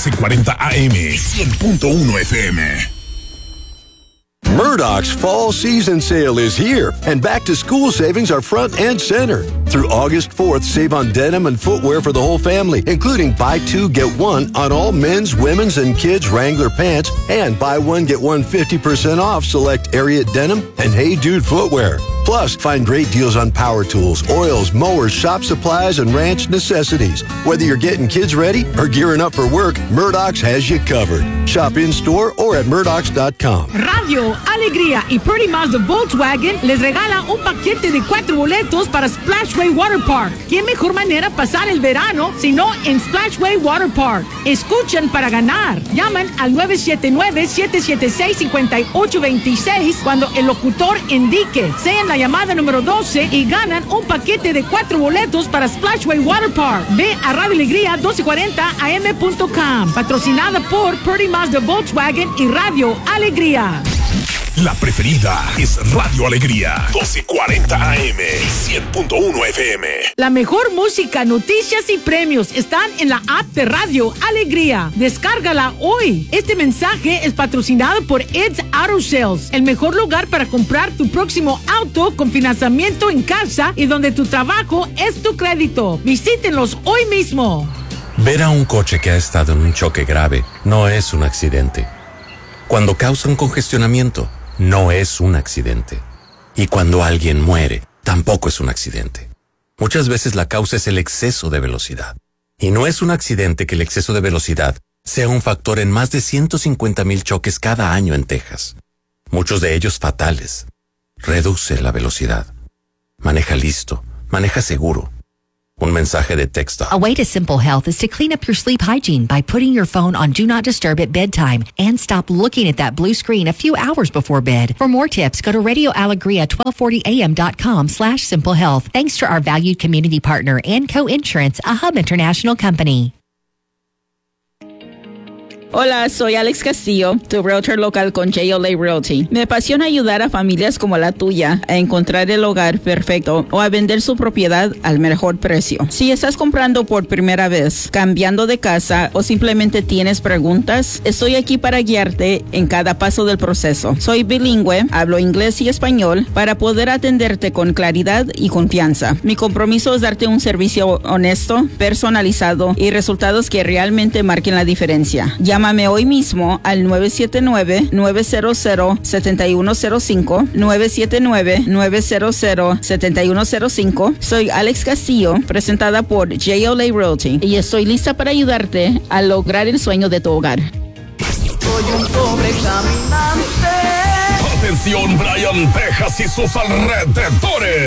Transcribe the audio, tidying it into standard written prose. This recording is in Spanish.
1240 AM, 100.1 FM. Murdoch's fall season sale is here, and back-to-school savings are front and center. Through August 4th, save on denim and footwear for the whole family, including buy two, get one on all men's, women's, and kids' Wrangler pants, and buy one, get one 50% off select Ariat denim and Hey Dude footwear. Plus, find great deals on power tools, oils, mowers, shop supplies, and ranch necessities. Whether you're getting kids ready or gearing up for work, Murdoch's has you covered. Shop in-store or at Murdoch's.com. Radio Alegría y Purdy Mazda Volkswagen les regala un paquete de 4 boletos para Splashway Water Park. ¿Qué mejor manera pasar el verano sino en Splashway Water Park? Escuchen para ganar. Llaman al 979-776-5826 cuando el locutor indique. Sean la llamada número 12 y ganan un paquete de 4 boletos para Splashway Water Park. Ve a Radio Alegría 1240am.com. Patrocinada por Purdy Mazda Volkswagen y Radio Alegría. La preferida es Radio Alegría, 1240 AM, 100.1 FM. La mejor música, noticias y premios están en la app de Radio Alegría. Descárgala hoy. Este mensaje es patrocinado por Ed's Auto Sales, el mejor lugar para comprar tu próximo auto con financiamiento en casa y donde tu trabajo es tu crédito. Visítenlos hoy mismo. Ver a un coche que ha estado en un choque grave no es un accidente. Cuando causan congestionamiento, no es un accidente. Y cuando alguien muere, tampoco es un accidente. Muchas veces la causa es el exceso de velocidad. Y no es un accidente que el exceso de velocidad sea un factor en más de 150,000 choques cada año en Texas. Muchos de ellos fatales. Reduce la velocidad. Maneja listo. Maneja seguro. Un mensaje de texto. A way to Simple Health is to clean up your sleep hygiene by putting your phone on Do Not Disturb at bedtime and stop looking at that blue screen a few hours before bed. For more tips, go to radioalegria1240am.com/simplehealth. Thanks to our valued community partner, Anco Insurance, a Hub International company. Hola, soy Alex Castillo, tu realtor local con JLA Realty. Me apasiona ayudar a familias como la tuya a encontrar el hogar perfecto o a vender su propiedad al mejor precio. Si estás comprando por primera vez, cambiando de casa o simplemente tienes preguntas, estoy aquí para guiarte en cada paso del proceso. Soy bilingüe, hablo inglés y español para poder atenderte con claridad y confianza. Mi compromiso es darte un servicio honesto, personalizado y resultados que realmente marquen la diferencia. Llámame hoy mismo al 979-900-7105, 979-900-7105. Soy Alex Castillo, presentada por JLA Realty, y estoy lista para ayudarte a lograr el sueño de tu hogar. Soy un pobre caminante. Atención, Bryan, Texas y sus alrededores.